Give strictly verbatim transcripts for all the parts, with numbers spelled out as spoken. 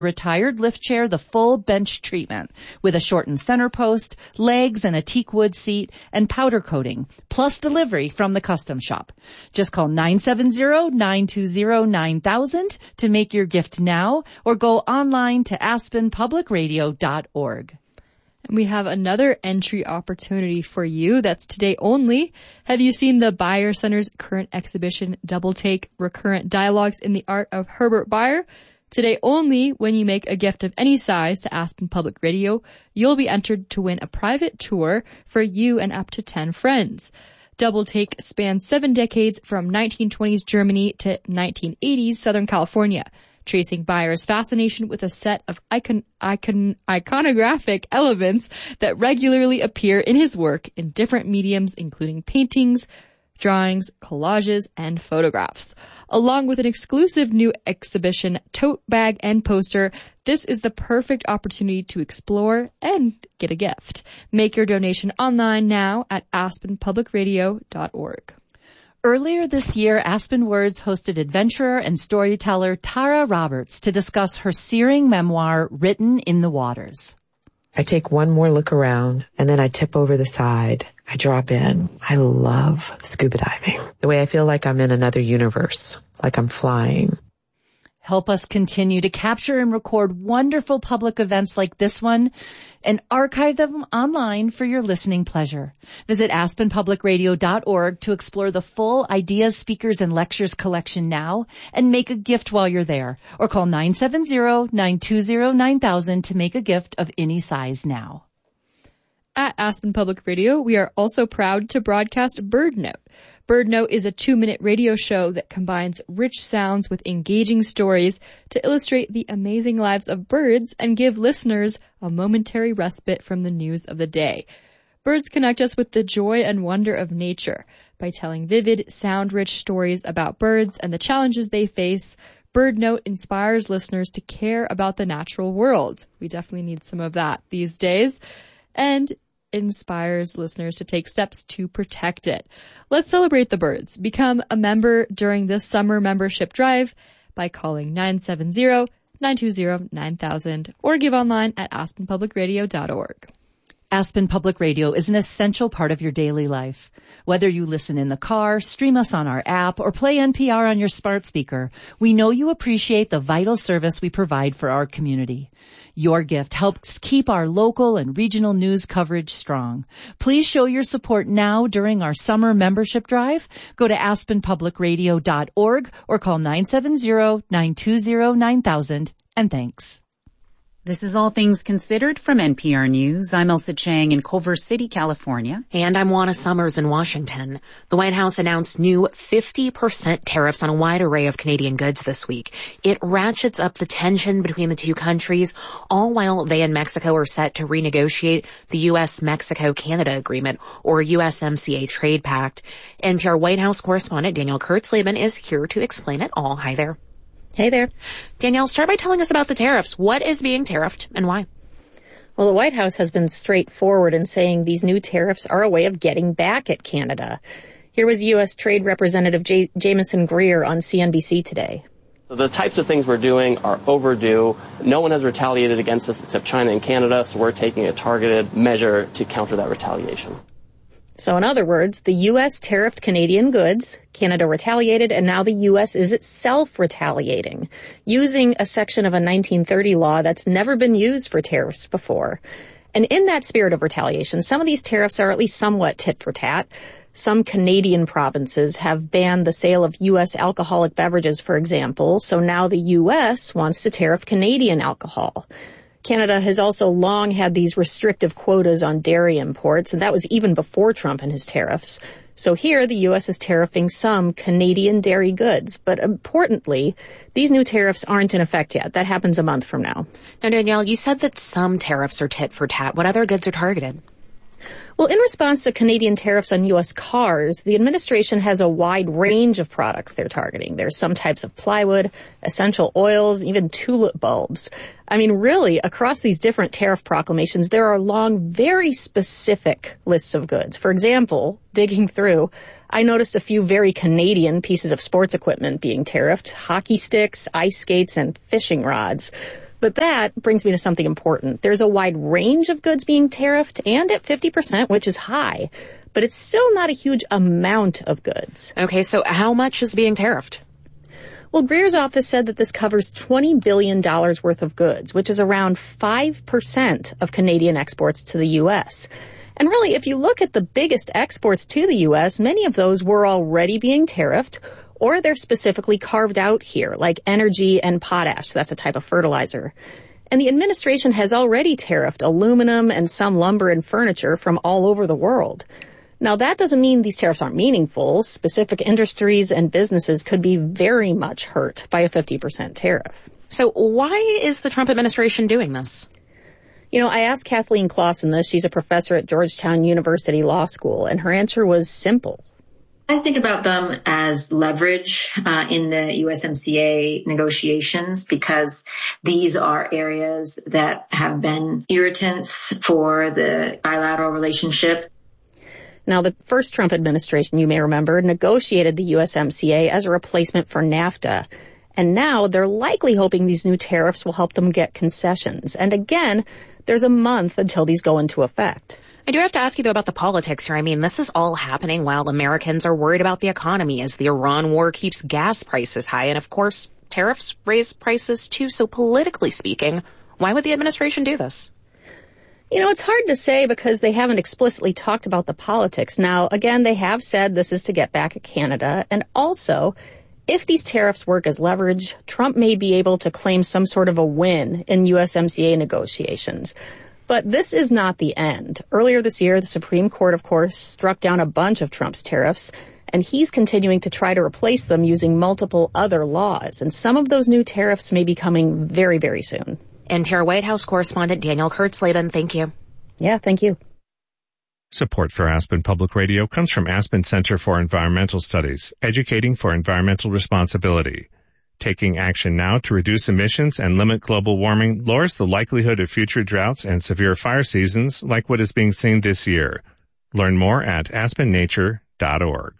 retired lift chair the full bench treatment with a shortened center post, legs and a teak wood seat, and powder coating, plus delivery from the custom shop. Just call nine seven zero, nine two zero, nine thousand to make your gift now, or go online to aspen public radio dot org. We have another entry opportunity for you that's today only. Have you seen the Beyer Center's current exhibition, Double Take, Recurrent Dialogues in the Art of Herbert Beyer? Today only, when you make a gift of any size to Aspen Public Radio, you'll be entered to win a private tour for you and up to ten friends. Double Take spans seven decades from nineteen twenties Germany to nineteen eighties Southern California, tracing Beyer's fascination with a set of icon, icon, iconographic elements that regularly appear in his work in different mediums, including paintings, drawings, collages, and photographs. Along with an exclusive new exhibition, tote bag, and poster, this is the perfect opportunity to explore and get a gift. Make your donation online now at aspen public radio dot org. Earlier this year, Aspen Words hosted adventurer and storyteller Tara Roberts to discuss her searing memoir, Written in the Waters. I take one more look around, and then I tip over the side. I drop in. I love scuba diving. The way I feel like I'm in another universe, like I'm flying. Help us continue to capture and record wonderful public events like this one and archive them online for your listening pleasure. Visit aspen public radio dot org to explore the full Ideas, Speakers, and Lectures collection now and make a gift while you're there. Or call nine seven zero, nine two zero, nine thousand to make a gift of any size now. At Aspen Public Radio, we are also proud to broadcast Bird Note. Bird Note is a two-minute radio show that combines rich sounds with engaging stories to illustrate the amazing lives of birds and give listeners a momentary respite from the news of the day. Birds connect us with the joy and wonder of nature. By telling vivid, sound-rich stories about birds and the challenges they face, Bird Note inspires listeners to care about the natural world. We definitely need some of that these days. And inspires listeners to take steps to protect it. Let's celebrate the birds. Become a member during this summer membership drive by calling nine seven zero, nine two zero, nine thousand or give online at aspen public radio dot org. Aspen Public Radio is an essential part of your daily life. Whether you listen in the car, stream us on our app, or play N P R on your smart speaker, we know you appreciate the vital service we provide for our community. Your gift helps keep our local and regional news coverage strong. Please show your support now during our summer membership drive. Go to aspen public radio dot org or call nine seven zero, nine two zero, nine thousand, and thanks. This is All Things Considered from N P R News. I'm Elsa Chang in Culver City, California. And I'm Juana Summers in Washington. The White House announced new fifty percent tariffs on a wide array of Canadian goods this week. It ratchets up the tension between the two countries, all while they and Mexico are set to renegotiate the U S Mexico Canada Agreement, or U S M C A Trade Pact. N P R White House correspondent Danielle Kurtzleben is here to explain it all. Hi there. Hey there. Danielle, start by telling us about the tariffs. What is being tariffed and why? Well, the White House has been straightforward in saying these new tariffs are a way of getting back at Canada. Here was U S Trade Representative J- Jameson Greer on C N B C today. The types of things we're doing are overdue. No one has retaliated against us except China and Canada, so we're taking a targeted measure to counter that retaliation. So in other words, the U S tariffed Canadian goods, Canada retaliated, and now the U S is itself retaliating, using a section of a nineteen thirty law that's never been used for tariffs before. And in that spirit of retaliation, some of these tariffs are at least somewhat tit for tat. Some Canadian provinces have banned the sale of U S alcoholic beverages, for example, so now the U S wants to tariff Canadian alcohol. Canada has also long had these restrictive quotas on dairy imports, and that was even before Trump and his tariffs. So here, the U S is tariffing some Canadian dairy goods. But importantly, these new tariffs aren't in effect yet. That happens a month from now. Now, Danielle, you said that some tariffs are tit for tat. What other goods are targeted? Well, in response to Canadian tariffs on U S cars, the administration has a wide range of products they're targeting. There's some types of plywood, essential oils, even tulip bulbs. I mean, really, across these different tariff proclamations, there are long, very specific lists of goods. For example, digging through, I noticed a few very Canadian pieces of sports equipment being tariffed: hockey sticks, ice skates, and fishing rods. But that brings me to something important. There's a wide range of goods being tariffed, and at fifty percent, which is high. But it's still not a huge amount of goods. Okay, so how much is being tariffed? Well, Greer's office said that this covers twenty billion dollars worth of goods, which is around five percent of Canadian exports to the U S. And really, if you look at the biggest exports to the U S, many of those were already being tariffed, or they're specifically carved out here, like energy and potash. That's a type of fertilizer. And the administration has already tariffed aluminum and some lumber and furniture from all over the world. Now, that doesn't mean these tariffs aren't meaningful. Specific industries and businesses could be very much hurt by a fifty percent tariff. So why is the Trump administration doing this? You know, I asked Kathleen Clausen this. She's a professor at Georgetown University Law School, and her answer was simple. I think about them as leverage uh, in the U S M C A negotiations, because these are areas that have been irritants for the bilateral relationship. Now, the first Trump administration, you may remember, negotiated the U S M C A as a replacement for NAFTA. And now they're likely hoping these new tariffs will help them get concessions. And again, there's a month until these go into effect. I do have to ask you, though, about the politics here. I mean, this is all happening while Americans are worried about the economy as the Iran war keeps gas prices high. And, of course, tariffs raise prices, too. So politically speaking, why would the administration do this? You know, it's hard to say because they haven't explicitly talked about the politics. Now, again, they have said this is to get back at Canada. And also, if these tariffs work as leverage, Trump may be able to claim some sort of a win in U S M C A negotiations. But this is not the end. Earlier this year, the Supreme Court, of course, struck down a bunch of Trump's tariffs, and he's continuing to try to replace them using multiple other laws. And some of those new tariffs may be coming very, very soon. N P R White House correspondent Danielle Kurtzleben, thank you. Yeah, thank you. Support for Aspen Public Radio comes from Aspen Center for Environmental Studies, educating for environmental responsibility. Taking action now to reduce emissions and limit global warming lowers the likelihood of future droughts and severe fire seasons like what is being seen this year. Learn more at aspen nature dot org.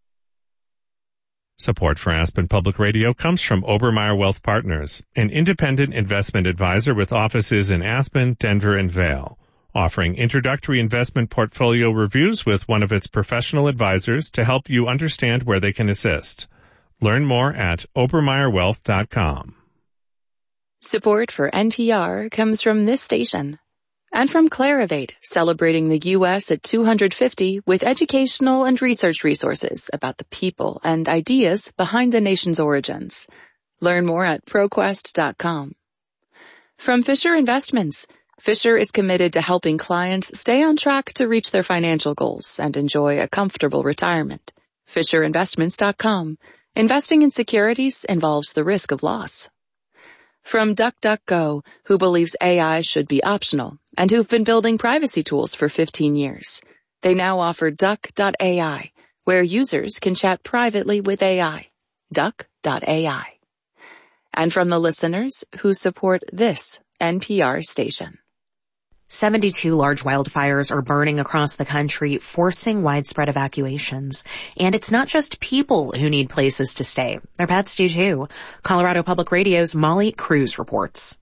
Support for Aspen Public Radio comes from Obermeyer Wealth Partners, an independent investment advisor with offices in Aspen, Denver, and Vail, offering introductory investment portfolio reviews with one of its professional advisors to help you understand where they can assist. Learn more at obermeyer wealth dot com. Support for N P R comes from this station and from Clarivate, celebrating the U S at two hundred fifty with educational and research resources about the people and ideas behind the nation's origins. Learn more at proquest dot com. From Fisher Investments, Fisher is committed to helping clients stay on track to reach their financial goals and enjoy a comfortable retirement. fisher investments dot com. Investing in securities involves the risk of loss. From DuckDuckGo, who believes A I should be optional and who've been building privacy tools for fifteen years. They now offer duck dot A I, where users can chat privately with A I. duck dot A I. And from the listeners who support this N P R station. seventy-two large wildfires are burning across the country, forcing widespread evacuations. And it's not just people who need places to stay. Their pets do too. Colorado Public Radio's Molly Cruz reports.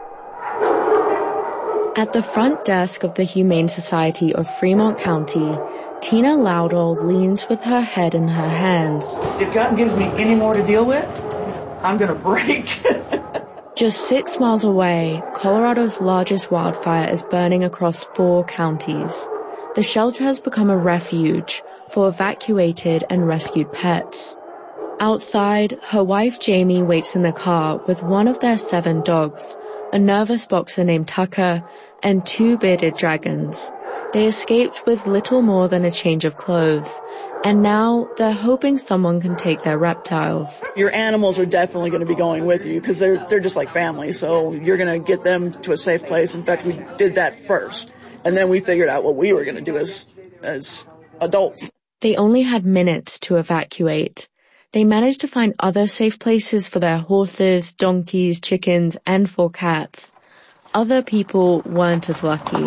At the front desk of the Humane Society of Fremont County, Tina Loudall leans with her head in her hands. If God gives me any more to deal with, I'm gonna break. Just six miles away, Colorado's largest wildfire is burning across four counties. The shelter has become a refuge for evacuated and rescued pets. Outside, her wife Jamie waits in the car with one of their seven dogs, a nervous boxer named Tucker, and two bearded dragons. They escaped with little more than a change of clothes, and now they're hoping someone can take their reptiles. Your animals are definitely going to be going with you because they're they're just like family, so you're going to get them to a safe place. In fact, we did that first, and then we figured out what we were going to do as as adults. They only had minutes to evacuate. They managed to find other safe places for their horses, donkeys, chickens, and for cats. Other people weren't as lucky.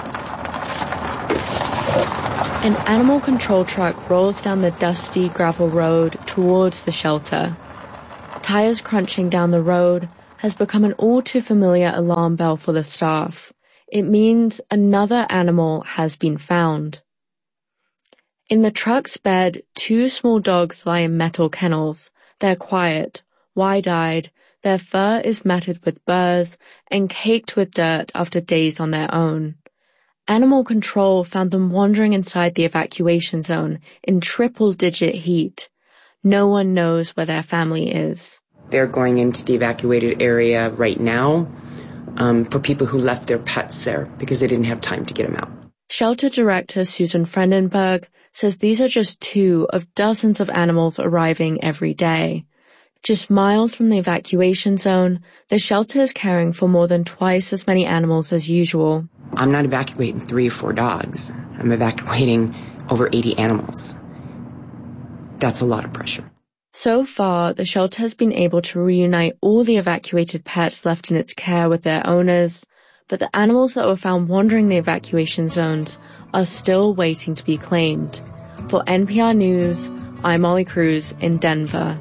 An animal control truck rolls down the dusty gravel road towards the shelter. Tires crunching down the road, has become an all too familiar alarm bell for the staff. It means another animal has been found. In the truck's bed, two small dogs lie in metal kennels. They're quiet, wide-eyed, their fur is matted with burrs and caked with dirt after days on their own. Animal control found them wandering inside the evacuation zone in triple-digit heat. No one knows where their family is. They're going into the evacuated area right now um, for people who left their pets there because they didn't have time to get them out. Shelter director Susan Frendenberg says these are just two of dozens of animals arriving every day. Just miles from the evacuation zone, the shelter is caring for more than twice as many animals as usual. I'm not evacuating three or four dogs. I'm evacuating over eighty animals. That's a lot of pressure. So far, the shelter has been able to reunite all the evacuated pets left in its care with their owners, but the animals that were found wandering the evacuation zones are still waiting to be claimed. For N P R News, I'm Molly Cruz in Denver.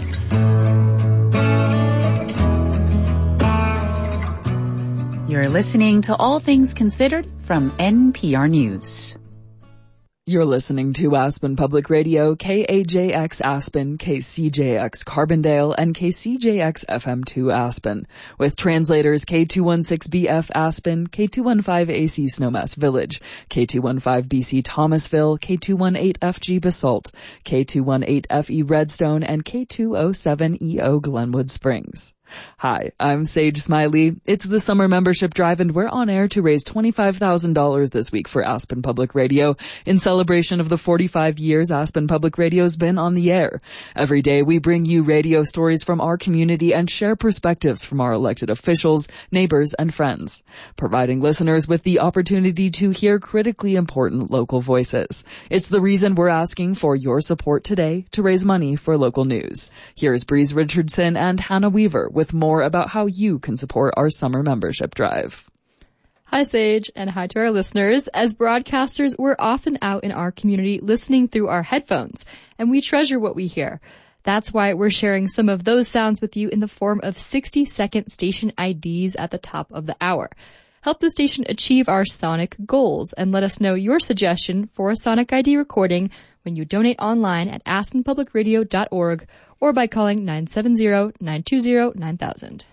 You're listening to All Things Considered from N P R News. You're listening to Aspen Public Radio, K A J X Aspen, K C J X Carbondale, and K C J X F M two Aspen, with translators K two sixteen B F Aspen, K two fifteen A C Snowmass Village, K two fifteen B C Thomasville, K two eighteen F G Basalt, K two eighteen F E Redstone, and K two oh seven E O Glenwood Springs. Hi, I'm Sage Smiley. It's the summer membership drive and we're on air to raise twenty-five thousand dollars this week for Aspen Public Radio in celebration of the forty-five years Aspen Public Radio's been on the air. Every day we bring you radio stories from our community and share perspectives from our elected officials, neighbors, and friends, providing listeners with the opportunity to hear critically important local voices. It's the reason we're asking for your support today to raise money for local news. Here's Breeze Richardson and Hannah Weaver with with more about how you can support our summer membership drive. Hi, Sage, and hi to our listeners. As broadcasters, we're often out in our community listening through our headphones, and we treasure what we hear. That's why we're sharing some of those sounds with you in the form of sixty-second station I Ds at the top of the hour. Help the station achieve our sonic goals, and let us know your suggestion for a sonic I D recording when you donate online at aspen public radio dot org or by calling nine seven zero, nine two zero, nine thousand.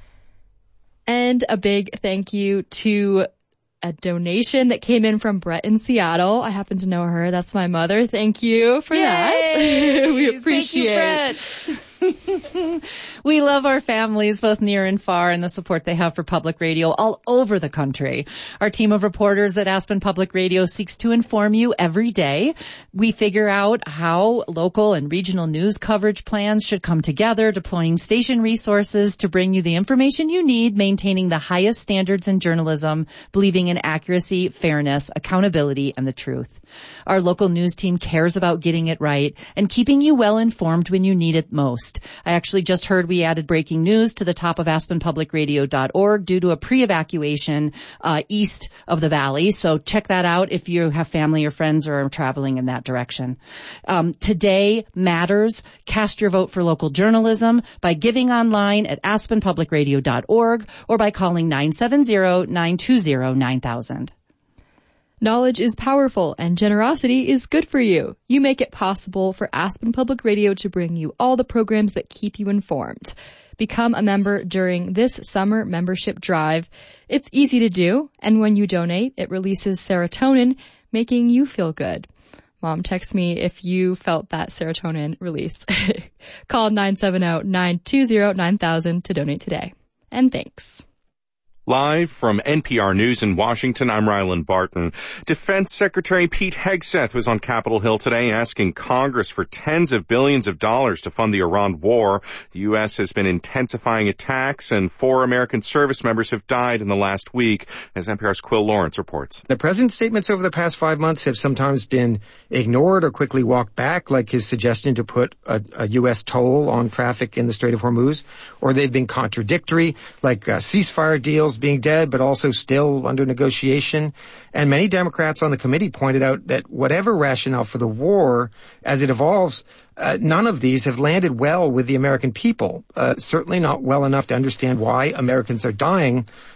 And a big thank you to a donation that came in from Brett in Seattle. I happen to know her. That's my mother. Thank you for Yay! That. We appreciate it. We love our families, both near and far, and the support they have for public radio all over the country. Our team of reporters at Aspen Public Radio seeks to inform you every day. We figure out how local and regional news coverage plans should come together, deploying station resources to bring you the information you need, maintaining the highest standards in journalism, believing in accuracy, fairness, accountability, and the truth. Our local news team cares about getting it right and keeping you well informed when you need it most. I actually just heard we added breaking news to the top of aspen public radio dot org due to a pre-evacuation uh, east of the valley. So check that out if you have family or friends or are traveling in that direction. Um, today matters. Cast your vote for local journalism by giving online at aspen public radio dot org or by calling nine seven zero, nine two zero, nine thousand. Knowledge is powerful and generosity is good for you. You make it possible for Aspen Public Radio to bring you all the programs that keep you informed. Become a member during this summer membership drive. It's easy to do, and when you donate, it releases serotonin, making you feel good. Mom, text me if you felt that serotonin release. Call nine seven zero, nine two zero, nine thousand to donate today. And thanks. Live from N P R News in Washington, I'm Ryland Barton. Defense Secretary Pete Hegseth was on Capitol Hill today asking Congress for tens of billions of dollars to fund the Iran war. The U S has been intensifying attacks, and four American service members have died in the last week, as N P R's Quill Lawrence reports. The president's statements over the past five months have sometimes been ignored or quickly walked back, like his suggestion to put a, a U S toll on traffic in the Strait of Hormuz, or they've been contradictory, like uh, ceasefire deals, being dead, but also still under negotiation. And many Democrats on the committee pointed out that whatever rationale for the war, as it evolves, uh, none of these have landed well with the American people. Uh, certainly not well enough to understand why Americans are dying